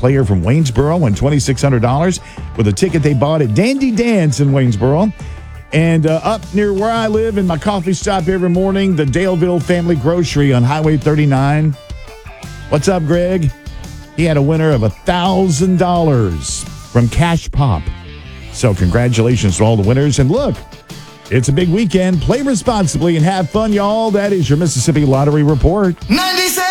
player from Waynesboro won $2,600 with a ticket they bought at Dandy Dance in Waynesboro. And up near where I live in my coffee stop every morning, the Daleville Family Grocery on Highway 39. What's up, Greg? He had a winner of $1,000 from Cash Pop. So congratulations to all the winners. And look, it's a big weekend. Play responsibly and have fun, y'all. That is your Mississippi Lottery Report. 97.